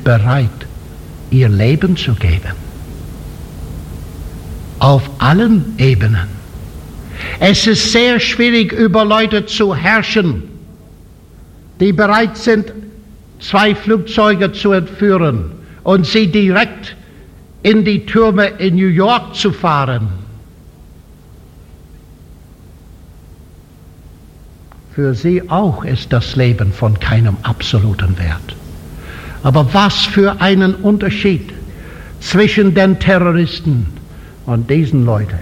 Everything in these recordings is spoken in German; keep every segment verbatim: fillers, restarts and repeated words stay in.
sind bereit, ihr Leben zu geben. Auf allen Ebenen. Es ist sehr schwierig, über Leute zu herrschen, die bereit sind, zwei Flugzeuge zu entführen und sie direkt in die Türme in New York zu fahren. Für sie auch ist das Leben von keinem absoluten Wert. Aber was für einen Unterschied zwischen den Terroristen und diesen Leuten.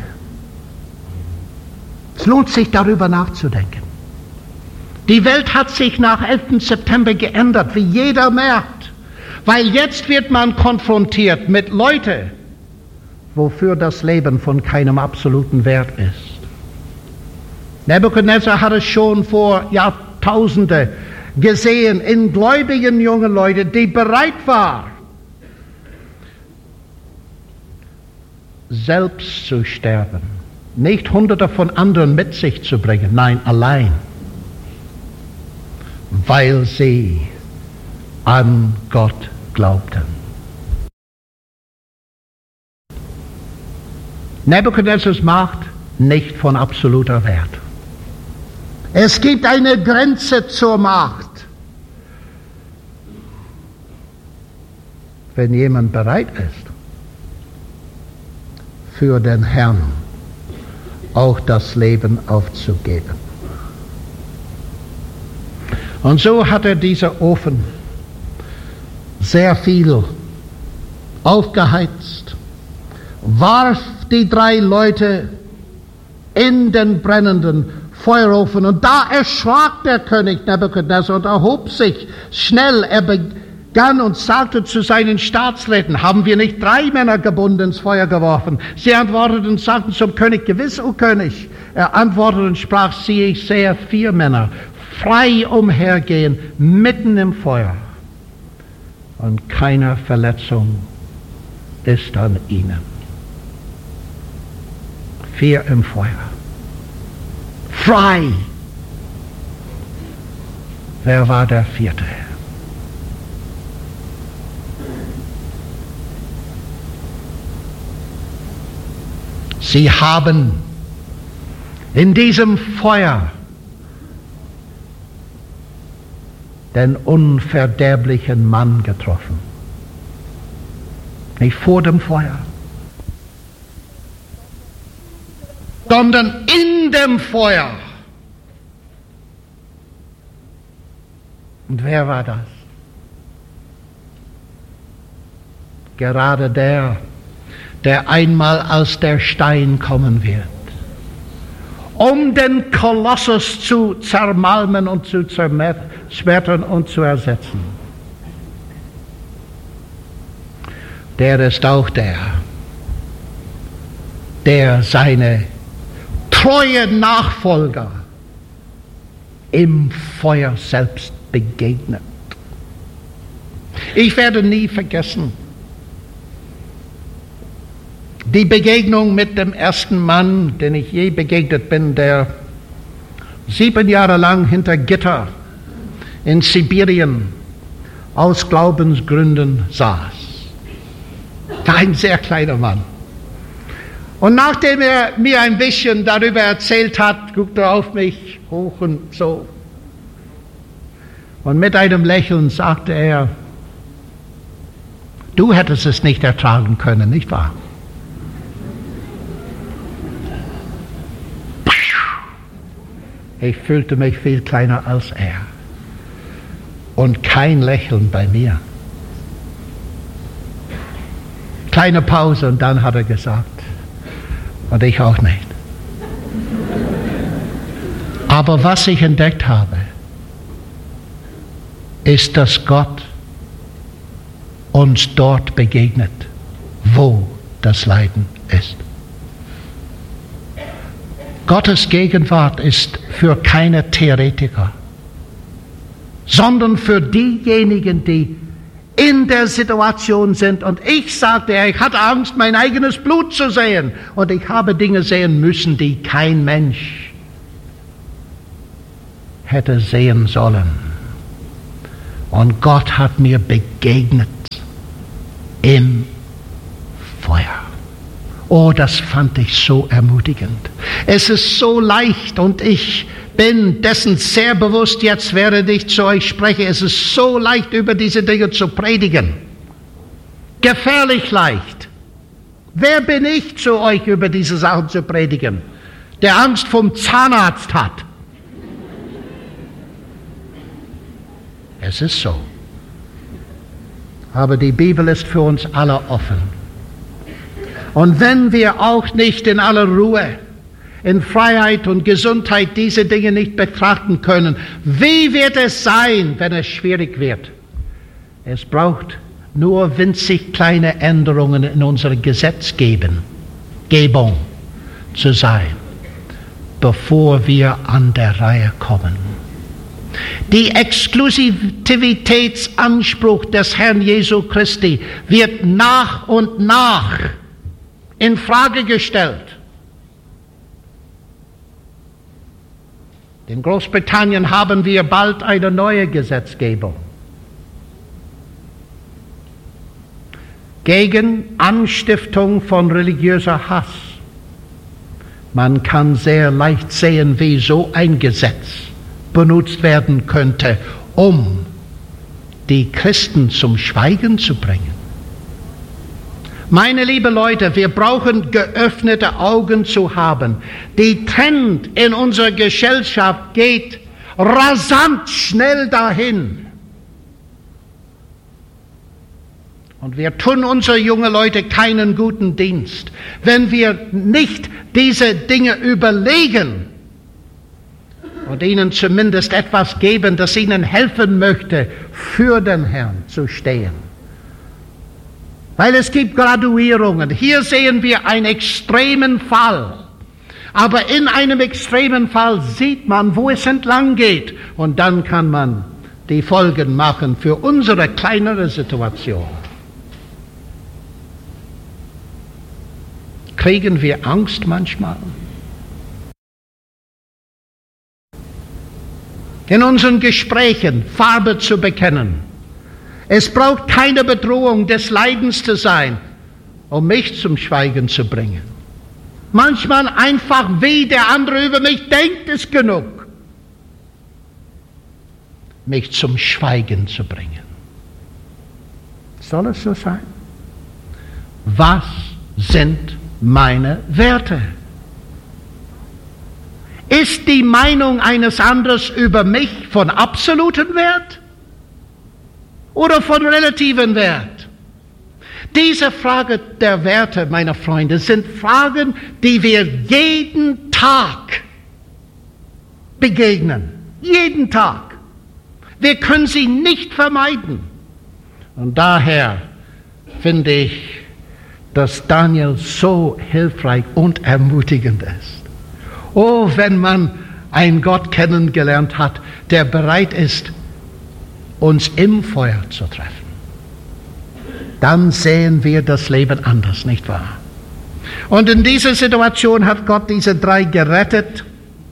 Es lohnt sich, darüber nachzudenken. Die Welt hat sich nach elften September geändert, wie jeder merkt. Weil jetzt wird man konfrontiert mit Leuten, wofür das Leben von keinem absoluten Wert ist. Nebukadnezar hat es schon vor Jahrtausenden gesehen in gläubigen jungen Leuten, die bereit waren, selbst zu sterben. Nicht Hunderte von anderen mit sich zu bringen, nein, allein. Weil sie an Gott glaubten. Nebukadnezars Macht nicht von absoluter Wert. Es gibt eine Grenze zur Macht. Wenn jemand bereit ist, für den Herrn auch das Leben aufzugeben. Und so hatte dieser Ofen sehr viel aufgeheizt, warf die drei Leute in den brennenden Feuerofen. Und da erschrak der König Nebukadnezar und erhob sich schnell. Er begann und sagte zu seinen Staatsräten: Haben wir nicht drei Männer gebunden ins Feuer geworfen? Sie antworteten und sagten zum König: Gewiss, o König. Er antwortete und sprach: Siehe, ich sehe vier Männer frei umhergehen, mitten im Feuer. Und keine Verletzung ist an ihnen. Vier im Feuer. Frei. Wer war der vierte? Sie haben in diesem Feuer den unverderblichen Mann getroffen. Nicht vor dem Feuer, sondern in dem Feuer. Und wer war das? Gerade der, der einmal aus der Stein kommen wird, um den Kolossus zu zermalmen und zu zerschmettern und zu ersetzen. Der ist auch der, der seine treue Nachfolger im Feuer selbst begegnet. Ich werde nie vergessen die Begegnung mit dem ersten Mann, den ich je begegnet bin, der sieben Jahre lang hinter Gitter in Sibirien aus Glaubensgründen saß. War ein sehr kleiner Mann. Und nachdem er mir ein bisschen darüber erzählt hat, guckte er auf mich hoch und so. Und mit einem Lächeln sagte er: Du hättest es nicht ertragen können, nicht wahr? Ich fühlte mich viel kleiner als er. Und kein Lächeln bei mir. Kleine Pause und dann hat er gesagt: Und ich auch nicht. Aber was ich entdeckt habe, ist, dass Gott uns dort begegnet, wo das Leiden ist. Gottes Gegenwart ist für keine Theoretiker, sondern für diejenigen, die in der Situation sind. Und ich sagte, ich hatte Angst, mein eigenes Blut zu sehen. Und ich habe Dinge sehen müssen, die kein Mensch hätte sehen sollen. Und Gott hat mir begegnet Oh, das fand ich so ermutigend. Es ist so leicht und ich bin dessen sehr bewusst, jetzt während ich zu euch spreche, es ist so leicht, über diese Dinge zu predigen. Gefährlich leicht. Wer bin ich, zu euch über diese Sachen zu predigen, der Angst vom Zahnarzt hat? Es ist so. Aber die Bibel ist für uns alle offen. Und wenn wir auch nicht in aller Ruhe, in Freiheit und Gesundheit diese Dinge nicht betrachten können, wie wird es sein, wenn es schwierig wird? Es braucht nur winzig kleine Änderungen in unserer Gesetzgebung Gebung zu sein, bevor wir an der Reihe kommen. Die Exklusivitätsanspruch des Herrn Jesu Christi wird nach und nach in Frage gestellt. In Großbritannien haben wir bald eine neue Gesetzgebung gegen Anstiftung von religiöser Hass. Man kann sehr leicht sehen, wie so ein Gesetz benutzt werden könnte, um die Christen zum Schweigen zu bringen. Meine lieben Leute, wir brauchen geöffnete Augen zu haben. Die Trend in unserer Gesellschaft geht rasant schnell dahin. Und wir tun unsere jungen Leute keinen guten Dienst, wenn wir nicht diese Dinge überlegen und ihnen zumindest etwas geben, das ihnen helfen möchte, für den Herrn zu stehen. Weil es gibt Graduierungen. Hier sehen wir einen extremen Fall. Aber in einem extremen Fall sieht man, wo es entlang geht. Und dann kann man die Folgen machen für unsere kleinere Situation. Kriegen wir Angst manchmal? In unseren Gesprächen Farbe zu bekennen. Es braucht keine Bedrohung des Leidens zu sein, um mich zum Schweigen zu bringen. Manchmal einfach, wie der andere über mich denkt, ist genug, mich zum Schweigen zu bringen. Soll es so sein? Was sind meine Werte? Ist die Meinung eines anderen über mich von absolutem Wert oder von relativem Wert? Diese Frage der Werte, meine Freunde, sind Fragen, die wir jeden Tag begegnen. Jeden Tag. Wir können sie nicht vermeiden. Und daher finde ich, dass Daniel so hilfreich und ermutigend ist. Oh, wenn man einen Gott kennengelernt hat, der bereit ist, uns im Feuer zu treffen, dann sehen wir das Leben anders, nicht wahr? Und in dieser Situation hat Gott diese drei gerettet.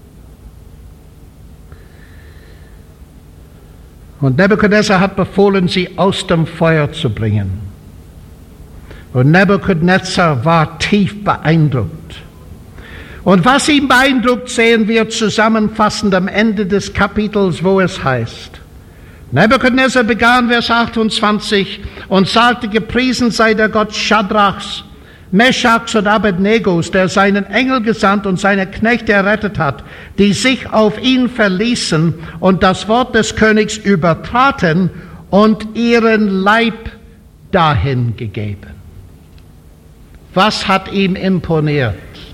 Und Nebukadnezar hat befohlen, sie aus dem Feuer zu bringen. Und Nebukadnezar war tief beeindruckt. Und was ihn beeindruckt, sehen wir zusammenfassend am Ende des Kapitels, wo es heißt: Nebukadnezar begann, Vers achtundzwanzig, und sagte, gepriesen sei der Gott Schadrachs, Meschachs und Abednegos, der seinen Engel gesandt und seine Knechte errettet hat, die sich auf ihn verließen und das Wort des Königs übertraten und ihren Leib dahin gegeben. Was hat ihm imponiert?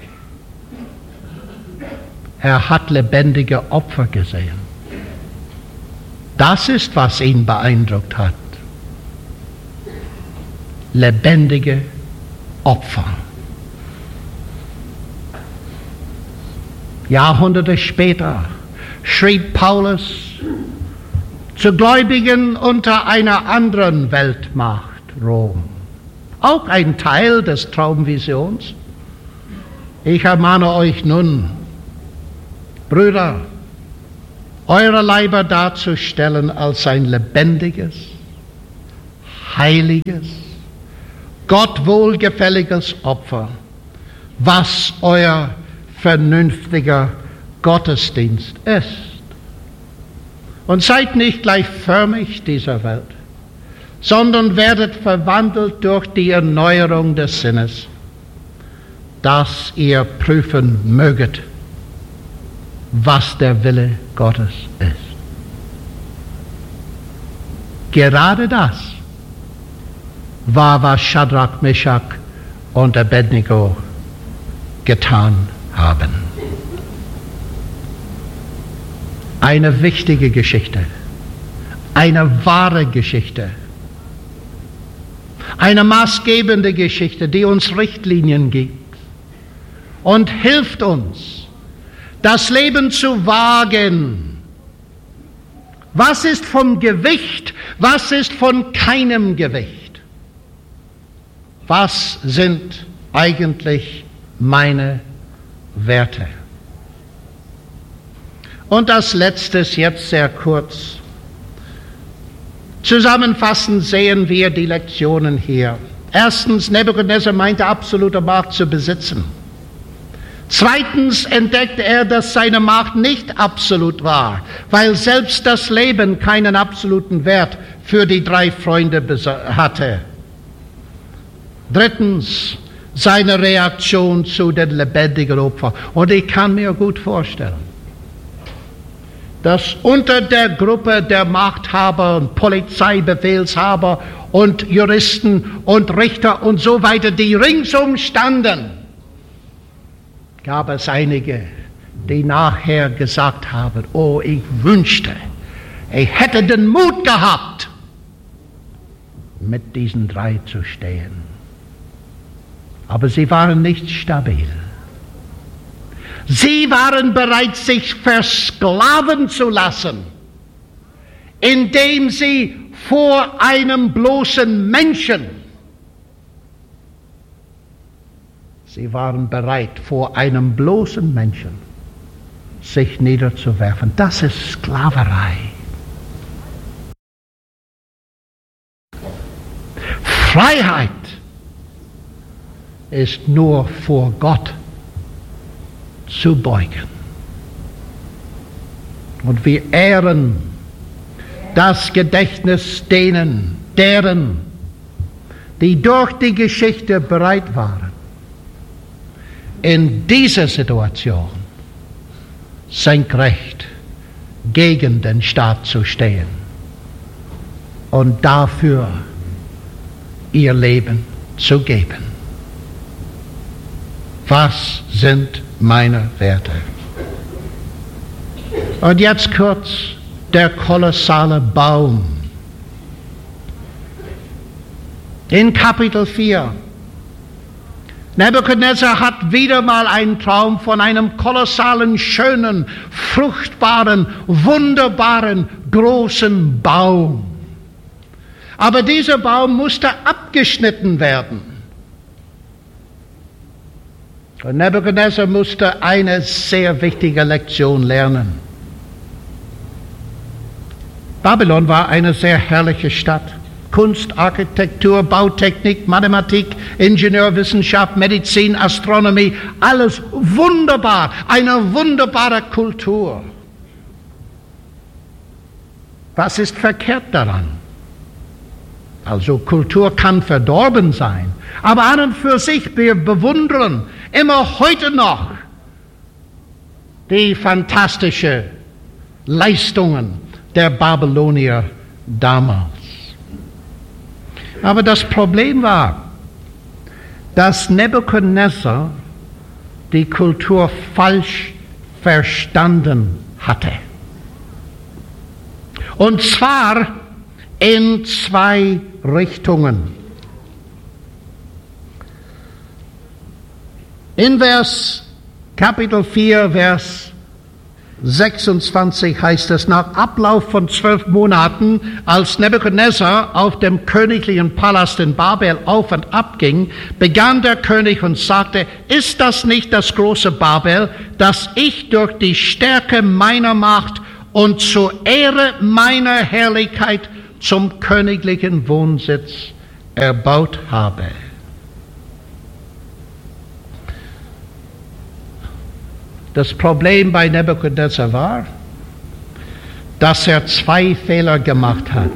Er hat lebendige Opfer gesehen. Das ist, was ihn beeindruckt hat. Lebendige Opfer. Jahrhunderte später schrieb Paulus zu Gläubigen unter einer anderen Weltmacht, Rom. Auch ein Teil des Traumvisions. Ich ermahne euch nun, Brüder, eure Leiber darzustellen als ein lebendiges, heiliges, Gott wohlgefälliges Opfer, was euer vernünftiger Gottesdienst ist. Und seid nicht gleichförmig dieser Welt, sondern werdet verwandelt durch die Erneuerung des Sinnes, dass ihr prüfen möget, was der Wille Gottes ist. Gerade das war, was Schadrach, Meshach und Abednego getan haben. Eine wichtige Geschichte, eine wahre Geschichte, eine maßgebende Geschichte, die uns Richtlinien gibt und hilft uns, das Leben zu wagen. Was ist vom Gewicht? Was ist von keinem Gewicht? Was sind eigentlich meine Werte? Und als letztes, jetzt sehr kurz. Zusammenfassend sehen wir die Lektionen hier. Erstens, Nebukadnezar meinte, absolute Macht zu besitzen. Zweitens entdeckte er, dass seine Macht nicht absolut war, weil selbst das Leben keinen absoluten Wert für die drei Freunde hatte. Drittens, seine Reaktion zu den lebendigen Opfern. Und ich kann mir gut vorstellen, dass unter der Gruppe der Machthaber und Polizeibefehlshaber und Juristen und Richter und so weiter, die ringsum standen, gab es einige, die nachher gesagt haben, oh, ich wünschte, ich hätte den Mut gehabt, mit diesen drei zu stehen. Aber sie waren nicht stabil. Sie waren bereit, sich versklaven zu lassen, indem sie vor einem bloßen Menschen, sie waren bereit, vor einem bloßen Menschen sich niederzuwerfen. Das ist Sklaverei. Freiheit ist nur vor Gott zu beugen. Und wir ehren das Gedächtnis denen, deren, die durch die Geschichte bereit waren, in dieser Situation senkrecht gegen den Staat zu stehen und dafür ihr Leben zu geben. Was sind meine Werte? Und jetzt kurz der kolossale Baum. In Kapitel vier. Nebukadnezar hat wieder mal einen Traum von einem kolossalen, schönen, fruchtbaren, wunderbaren, großen Baum. Aber dieser Baum musste abgeschnitten werden. Und Nebukadnezar musste eine sehr wichtige Lektion lernen. Babylon war eine sehr herrliche Stadt. Kunst, Architektur, Bautechnik, Mathematik, Ingenieurwissenschaft, Medizin, Astronomie, alles wunderbar, eine wunderbare Kultur. Was ist verkehrt daran? Also Kultur kann verdorben sein, aber an und für sich, wir bewundern immer heute noch die fantastischen Leistungen der Babylonier damals. Aber das Problem war, dass Nebukadnezar die Kultur falsch verstanden hatte. Und zwar in zwei Richtungen. In Vers Kapitel vier, Vers sechsundzwanzig heißt es, nach Ablauf von zwölf Monaten, als Nebukadnezar auf dem königlichen Palast in Babel auf und ab ging, begann der König und sagte, ist das nicht das große Babel, das ich durch die Stärke meiner Macht und zur Ehre meiner Herrlichkeit zum königlichen Wohnsitz erbaut habe? Das Problem bei Nebukadnezar war, dass er zwei Fehler gemacht hat.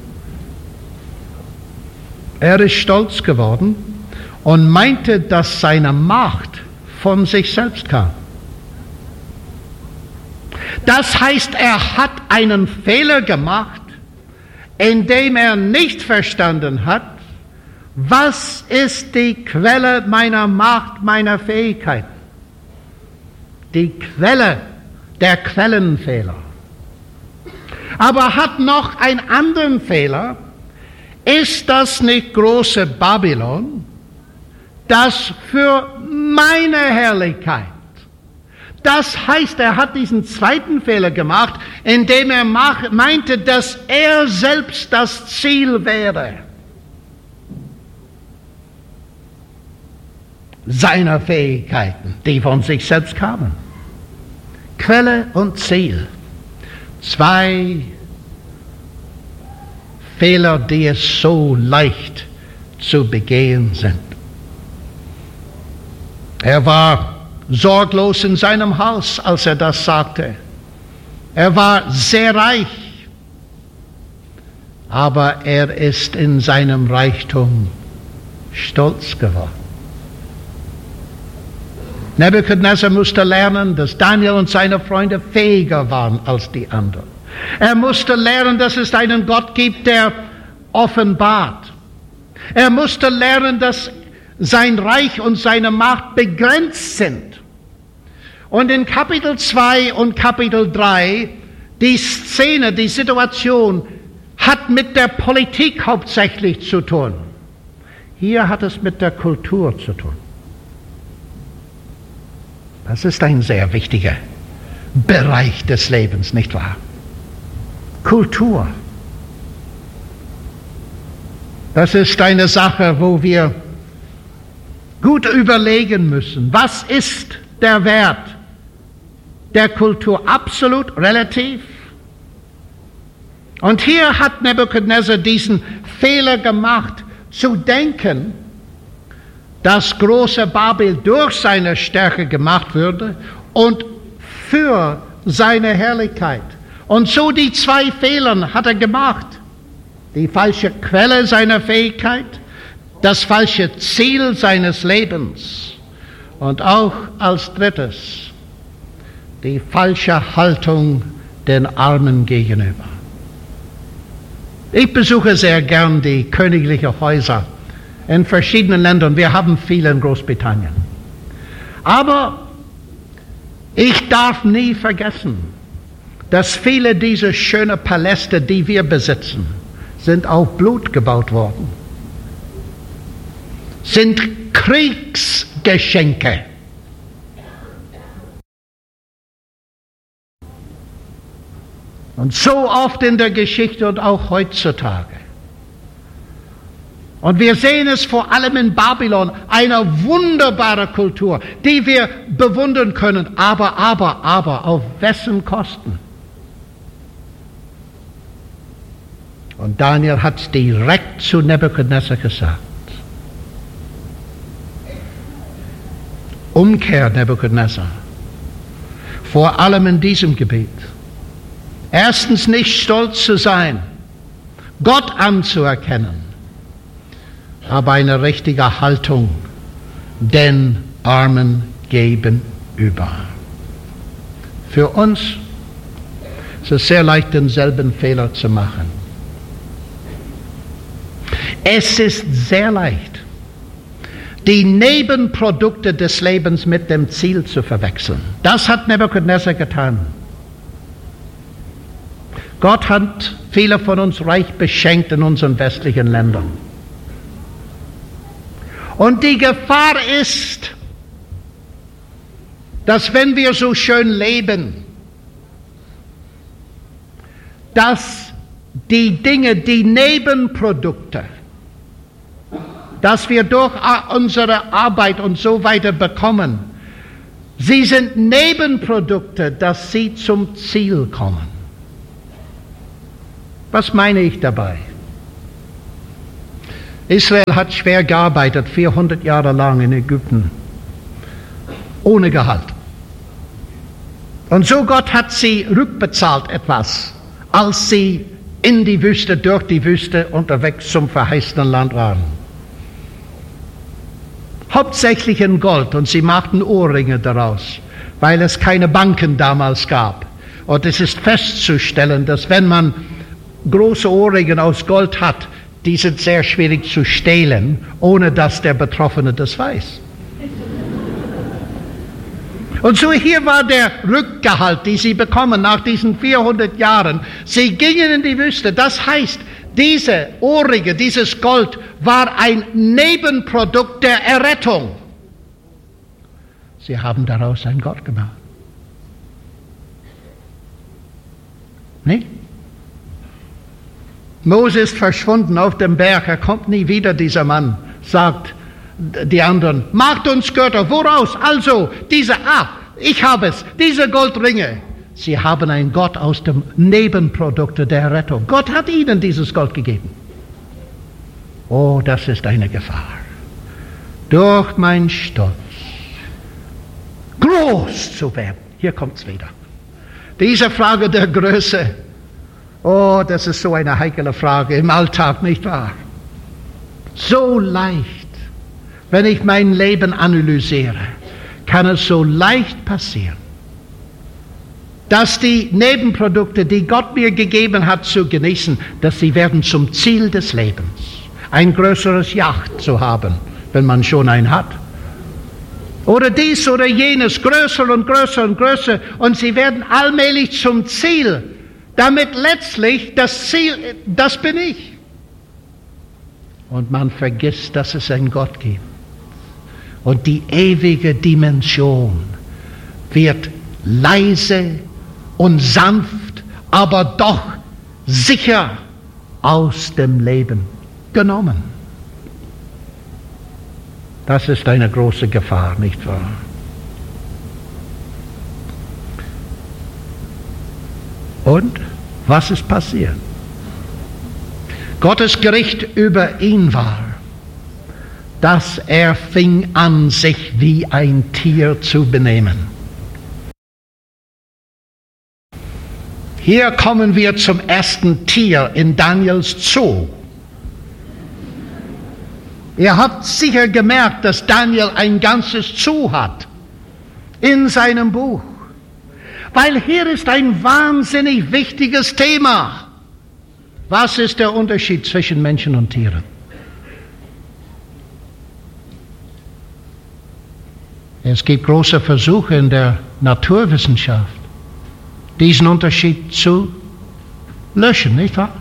Er ist stolz geworden und meinte, dass seine Macht von sich selbst kam. Das heißt, er hat einen Fehler gemacht, indem er nicht verstanden hat, was ist die Quelle meiner Macht, meiner Fähigkeiten. Die Quelle der Quellenfehler. Aber hat noch einen anderen Fehler. Ist das nicht große Babylon, das für meine Herrlichkeit? Das heißt, er hat diesen zweiten Fehler gemacht, indem er meinte, dass er selbst das Ziel wäre seiner Fähigkeiten, die von sich selbst kamen. Quelle und Ziel. Zwei Fehler, die es so leicht zu begehen sind. Er war sorglos in seinem Haus, als er das sagte. Er war sehr reich, aber er ist in seinem Reichtum stolz geworden. Nebukadnezar musste lernen, dass Daniel und seine Freunde fähiger waren als die anderen. Er musste lernen, dass es einen Gott gibt, der offenbart. Er musste lernen, dass sein Reich und seine Macht begrenzt sind. Und in Kapitel zwei und Kapitel drei, die Szene, die Situation hat mit der Politik hauptsächlich zu tun. Hier hat es mit der Kultur zu tun. Das ist ein sehr wichtiger Bereich des Lebens, nicht wahr? Kultur. Das ist eine Sache, wo wir gut überlegen müssen. Was ist der Wert der Kultur? Absolut, relativ? Und hier hat Nebukadnezar diesen Fehler gemacht, zu denken, dass große Babel durch seine Stärke gemacht würde und für seine Herrlichkeit. Und so die zwei Fehler hat er gemacht. Die falsche Quelle seiner Fähigkeit, das falsche Ziel seines Lebens und auch als drittes die falsche Haltung den Armen gegenüber. Ich besuche sehr gern die königlichen Häuser in verschiedenen Ländern. Wir haben viele in Großbritannien. Aber ich darf nie vergessen, dass viele dieser schönen Paläste, die wir besitzen, sind auf Blut gebaut worden, sind Kriegsgeschenke. Und so oft in der Geschichte und auch heutzutage. Und wir sehen es vor allem in Babylon, eine wunderbare Kultur, die wir bewundern können, aber, aber, aber, auf wessen Kosten? Und Daniel hat es direkt zu Nebukadnezar gesagt. Umkehr, Nebukadnezar. Vor allem in diesem Gebiet. Erstens nicht stolz zu sein, Gott anzuerkennen, aber eine richtige Haltung den Armen gegenüber. Für uns ist es sehr leicht, denselben Fehler zu machen. Es ist sehr leicht, die Nebenprodukte des Lebens mit dem Ziel zu verwechseln. Das hat Nebukadnezar getan. Gott hat viele von uns reich beschenkt in unseren westlichen Ländern. Und die Gefahr ist, dass wenn wir so schön leben, dass die Dinge, die Nebenprodukte, dass wir durch unsere Arbeit und so weiter bekommen, sie sind Nebenprodukte, dass sie zum Ziel kommen. Was meine ich dabei? Israel hat schwer gearbeitet, vierhundert Jahre lang in Ägypten, ohne Gehalt. Und so Gott hat sie rückbezahlt etwas, als sie in die Wüste, durch die Wüste unterwegs zum verheißenen Land waren. Hauptsächlich in Gold, und sie machten Ohrringe daraus, weil es keine Banken damals gab. Und es ist festzustellen, dass wenn man große Ohrringe aus Gold hat, die sind sehr schwierig zu stehlen, ohne dass der Betroffene das weiß. Und so hier war der Rückgehalt, den sie bekommen nach diesen vierhundert Jahren. Sie gingen in die Wüste. Das heißt, diese Ohrringe, dieses Gold war ein Nebenprodukt der Errettung. Sie haben daraus ein Gott gemacht. Nicht? Mose ist verschwunden auf dem Berg, er kommt nie wieder, dieser Mann, sagt die anderen, macht uns Götter, woraus? Also, diese, ah, ich habe es, diese Goldringe. Sie haben einen Gott aus dem Nebenprodukt der Rettung. Gott hat ihnen dieses Gold gegeben. Oh, das ist eine Gefahr. Durch mein Stolz groß zu werden. Hier kommt es wieder. Diese Frage der Größe, oh, das ist so eine heikle Frage im Alltag, nicht wahr? So leicht, wenn ich mein Leben analysiere, kann es so leicht passieren, dass die Nebenprodukte, die Gott mir gegeben hat zu genießen, dass sie werden zum Ziel des Lebens. Ein größeres Yacht zu haben, wenn man schon ein hat. Oder dies oder jenes, größer und größer und größer. Und sie werden allmählich zum Ziel, damit letztlich das Ziel, das bin ich. Und man vergisst, dass es einen Gott gibt. Und die ewige Dimension wird leise und sanft, aber doch sicher aus dem Leben genommen. Das ist eine große Gefahr, nicht wahr? Und was ist passiert? Gottes Gericht über ihn war, dass er fing an, sich wie ein Tier zu benehmen. Hier kommen wir zum ersten Tier in Daniels Zoo. Ihr habt sicher gemerkt, dass Daniel ein ganzes Zoo hat in seinem Buch. Weil hier ist ein wahnsinnig wichtiges Thema. Was ist der Unterschied zwischen Menschen und Tieren? Es gibt große Versuche in der Naturwissenschaft, diesen Unterschied zu löschen, nicht wahr?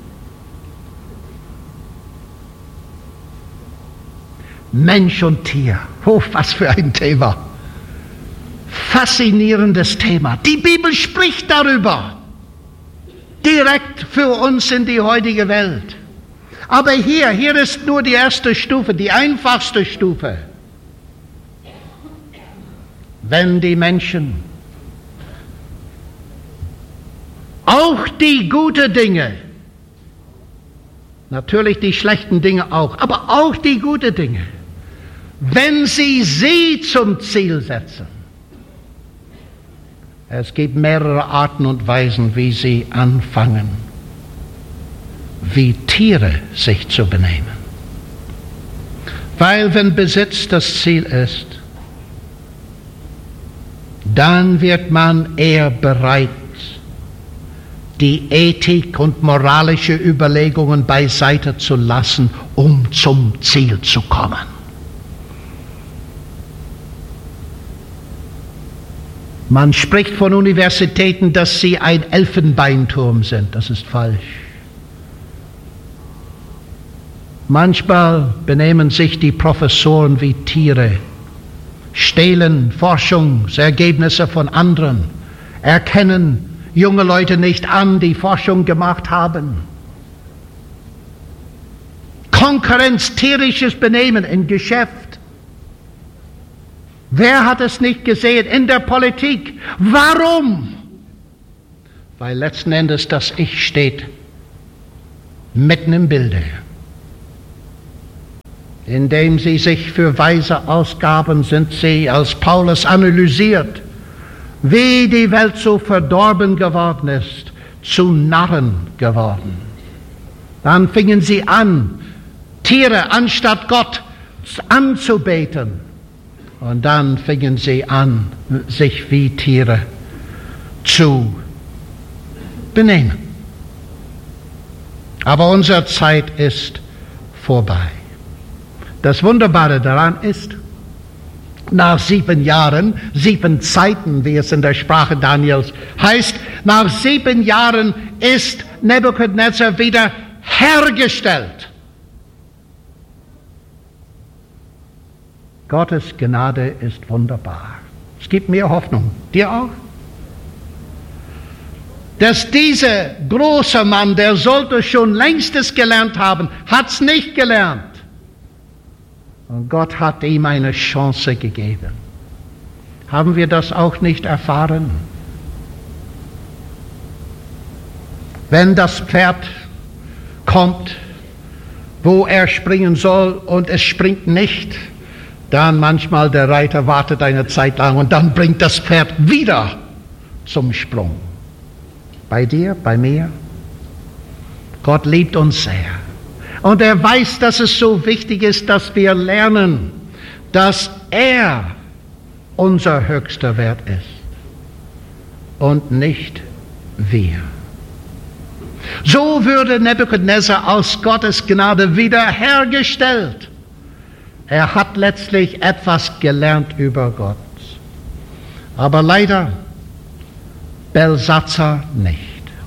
Mensch und Tier, oh, was für ein Thema. Faszinierendes Thema. Die Bibel spricht darüber. Direkt für uns in die heutige Welt. Aber hier, hier ist nur die erste Stufe, die einfachste Stufe. Wenn die Menschen auch die guten Dinge, natürlich die schlechten Dinge auch, aber auch die guten Dinge, wenn sie sie zum Ziel setzen. Es gibt mehrere Arten und Weisen, wie sie anfangen, wie Tiere sich zu benehmen. Weil wenn Besitz das Ziel ist, dann wird man eher bereit, die Ethik und moralische Überlegungen beiseite zu lassen, um zum Ziel zu kommen. Man spricht von Universitäten, dass sie ein Elfenbeinturm sind. Das ist falsch. Manchmal benehmen sich die Professoren wie Tiere, stehlen Forschungsergebnisse von anderen, erkennen junge Leute nicht an, die Forschung gemacht haben. Konkurrenz, tierisches Benehmen im Geschäft. Wer hat es nicht gesehen in der Politik? Warum? Weil letzten Endes das Ich steht mitten im Bilde. Indem sie sich für Weise ausgaben, sind sie, als Paulus analysiert, wie die Welt so verdorben geworden ist, zu Narren geworden. Dann fingen sie an, Tiere anstatt Gott anzubeten. Und dann fingen sie an, sich wie Tiere zu benehmen. Aber unsere Zeit ist vorbei. Das Wunderbare daran ist, nach sieben Jahren, sieben Zeiten, wie es in der Sprache Daniels heißt, nach sieben Jahren ist Nebukadnezar wieder hergestellt. Gottes Gnade ist wunderbar. Es gibt mir Hoffnung. Dir auch? Dass dieser große Mann, der sollte schon längst es gelernt haben, hat es nicht gelernt. Und Gott hat ihm eine Chance gegeben. Haben wir das auch nicht erfahren? Wenn das Pferd kommt, wo er springen soll und es springt nicht, dann manchmal der Reiter wartet eine Zeit lang und dann bringt das Pferd wieder zum Sprung. Bei dir, bei mir? Gott liebt uns sehr. Und er weiß, dass es so wichtig ist, dass wir lernen, dass er unser höchster Wert ist und nicht wir. So würde Nebukadnezar aus Gottes Gnade wiederhergestellt. Er hat letztlich etwas gelernt über Gott. Aber leider Belsatzar nicht.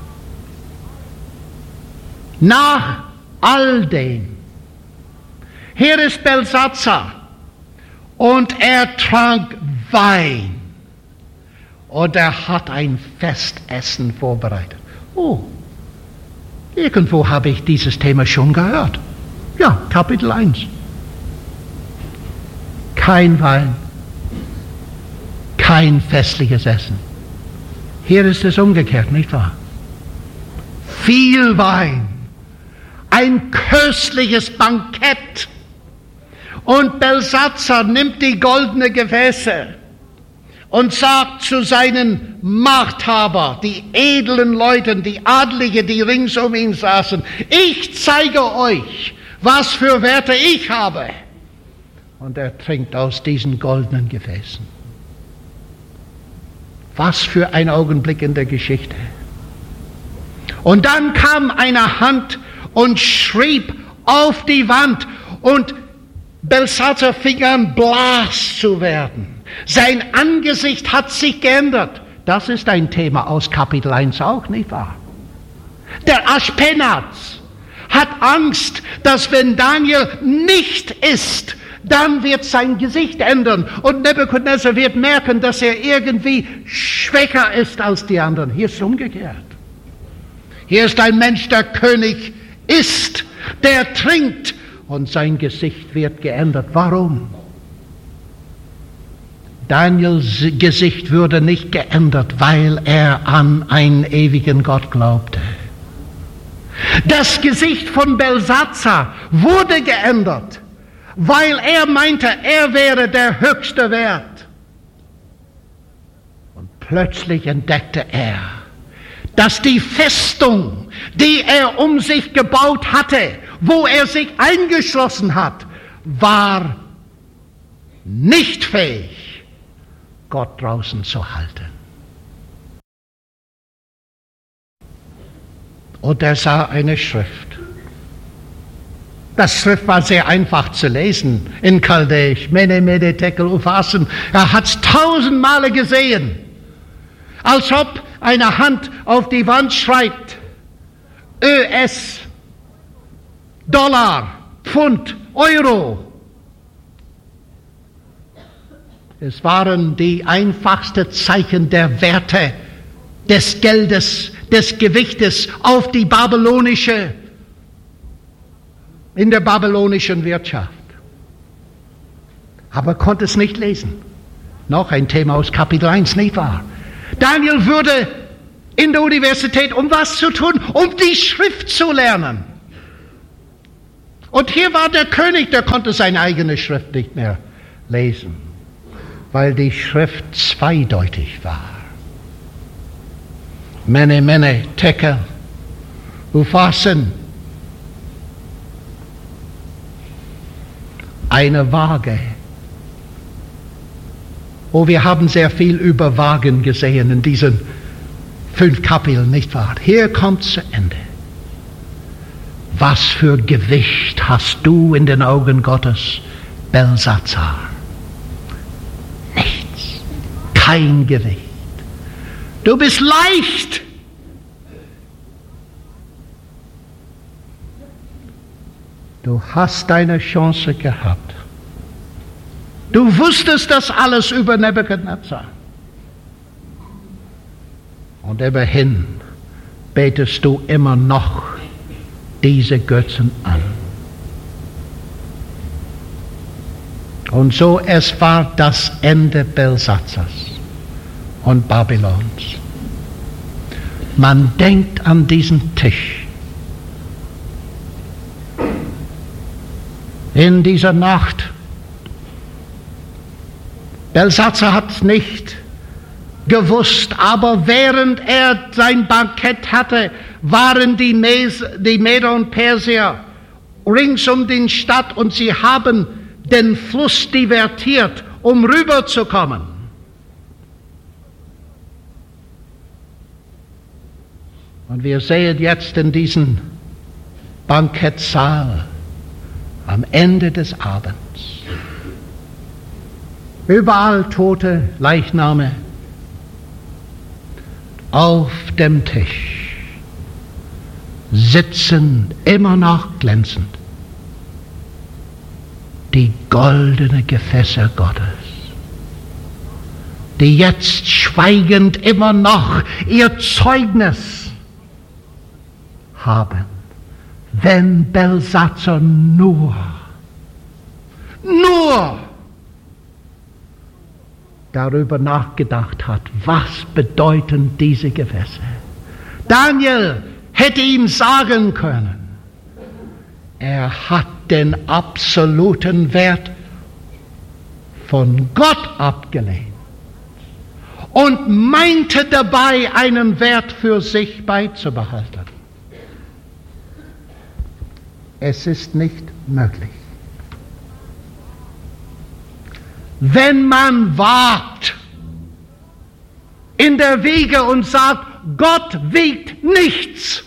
Nach all dem, hier ist Belsatzar und er trank Wein und er hat ein Festessen vorbereitet. Oh, irgendwo habe ich dieses Thema schon gehört. Ja, Kapitel eins. Kein Wein, kein festliches Essen. Hier ist es umgekehrt, nicht wahr? Viel Wein, ein köstliches Bankett. Und Belsatzar nimmt die goldenen Gefäße und sagt zu seinen Machthaber, die edlen Leuten, die Adlige, die rings um ihn saßen, ich zeige euch, was für Werte ich habe. Und er trinkt aus diesen goldenen Gefäßen. Was für ein Augenblick in der Geschichte. Und dann kam eine Hand und schrieb auf die Wand und Belsatzar fing an, blass zu werden. Sein Angesicht hat sich geändert. Das ist ein Thema aus Kapitel eins auch, nicht wahr? Der Aschpenaz hat Angst, dass wenn Daniel nicht isst, dann wird sein Gesicht ändern und Nebukadnezar wird merken, dass er irgendwie schwächer ist als die anderen. Hier ist es umgekehrt. Hier ist ein Mensch, der König ist, der trinkt und sein Gesicht wird geändert. Warum? Daniels Gesicht würde nicht geändert, weil er an einen ewigen Gott glaubte. Das Gesicht von Belsatzar wurde geändert, weil er meinte, er wäre der höchste Wert. Und plötzlich entdeckte er, dass die Festung, die er um sich gebaut hatte, wo er sich eingeschlossen hat, war nicht fähig, Gott draußen zu halten. Und er sah eine Schrift. Das Schrift war sehr einfach zu lesen in Chaldäisch. Mene, Mene, Tekel, Upharsin. Er hat es tausendmale gesehen. Als ob eine Hand auf die Wand schreibt. Ö S, Dollar, Pfund, Euro. Es waren die einfachsten Zeichen der Werte, des Geldes, des Gewichtes auf die babylonische in der babylonischen Wirtschaft. Aber konnte es nicht lesen. Noch ein Thema aus Kapitel eins, nicht wahr? Daniel würde in der Universität, um was zu tun? Um die Schrift zu lernen. Und hier war der König, der konnte seine eigene Schrift nicht mehr lesen, weil die Schrift zweideutig war. Mene, mene, tekel, ufassen. Eine Waage. Oh, wir haben sehr viel über Wagen gesehen in diesen fünf Kapiteln, nicht wahr? Hier kommt zu Ende. Was für Gewicht hast du in den Augen Gottes, Belsatzar? Nichts. Kein Gewicht. Du bist leicht. Du hast deine Chance gehabt. Du wusstest das alles über Nebukadnezar. Und immerhin betest du immer noch diese Götzen an. Und so, es war das Ende Belsatzars und Babylons. Man denkt an diesen Tisch. In dieser Nacht. Belsatzar hat es nicht gewusst, aber während er sein Bankett hatte, waren die, Mes, die Meder und Perser rings um die Stadt und sie haben den Fluss divertiert, um rüberzukommen. Und wir sehen jetzt in diesem Bankettsaal am Ende des Abends überall tote Leichname auf dem Tisch sitzen, immer noch glänzend, die goldenen Gefäße Gottes, die jetzt schweigend immer noch ihr Zeugnis haben, wenn Belsatzar nur, nur darüber nachgedacht hat, was bedeuten diese Gefäße. Daniel hätte ihm sagen können, er hat den absoluten Wert von Gott abgelehnt und meinte dabei, einen Wert für sich beizubehalten. Es ist nicht möglich. Wenn man wagt in der Wiege und sagt, Gott wiegt nichts,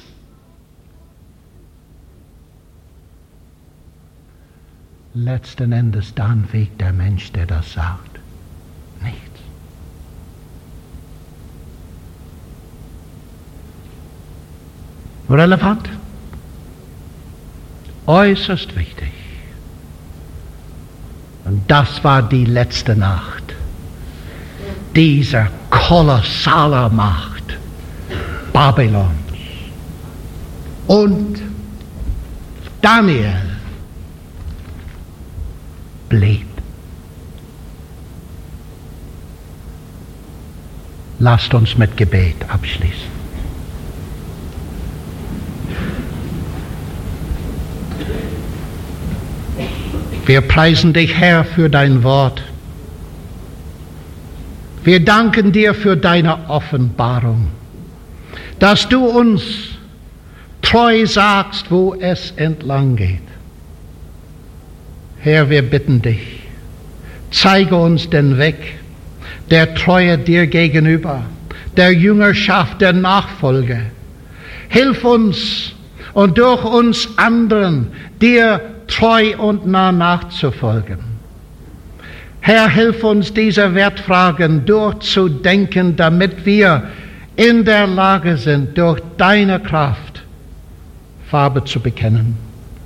letzten Endes dann wiegt der Mensch, der das sagt, nichts. Relevant, äußerst wichtig. Und das war die letzte Nacht dieser kolossalen Macht Babylons. Und Daniel blieb. Lasst uns mit Gebet abschließen. Wir preisen dich, Herr, für dein Wort. Wir danken dir für deine Offenbarung, dass du uns treu sagst, wo es entlang geht. Herr, wir bitten dich, zeige uns den Weg der Treue dir gegenüber, der Jüngerschaft, der Nachfolge. Hilf uns und durch uns anderen dir treu und nah nachzufolgen. Herr, hilf uns, diese Wertfragen durchzudenken, damit wir in der Lage sind, durch deine Kraft Farbe zu bekennen.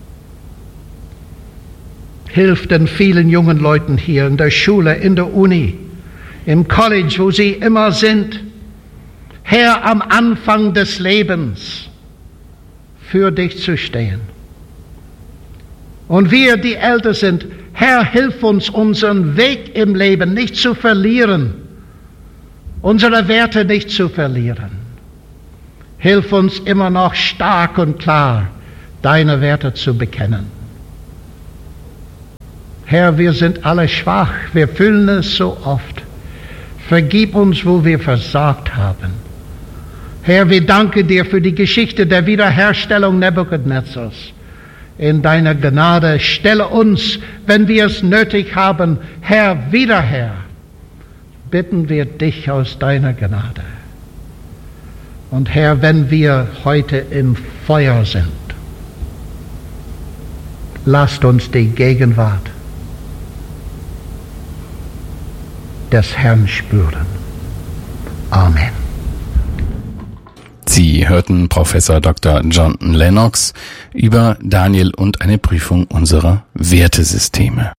Hilf den vielen jungen Leuten hier in der Schule, in der Uni, im College, wo sie immer sind. Herr, am Anfang des Lebens für dich zu stehen. Und wir, die älter sind, Herr, hilf uns, unseren Weg im Leben nicht zu verlieren, unsere Werte nicht zu verlieren. Hilf uns immer noch stark und klar, deine Werte zu bekennen. Herr, wir sind alle schwach, wir fühlen es so oft. Vergib uns, wo wir versagt haben. Herr, wir danken dir für die Geschichte der Wiederherstellung Nebukadnezzars. In deiner Gnade stelle uns, wenn wir es nötig haben, Herr, wieder her. Bitten wir dich aus deiner Gnade. Und Herr, wenn wir heute im Feuer sind, lasst uns die Gegenwart des Herrn spüren. Amen. Sie hörten Professor Doktor John Lennox über Daniel und eine Prüfung unserer Wertesysteme.